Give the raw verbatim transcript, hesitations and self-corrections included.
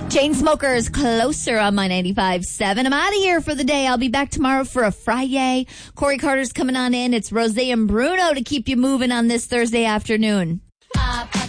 Chainsmokers, Closer on my ninety-five point seven. I'm out of here for the day. I'll be back tomorrow for a Friday. Corey Carter's coming on in. It's Rosé and Bruno to keep you moving on this Thursday afternoon. Uh,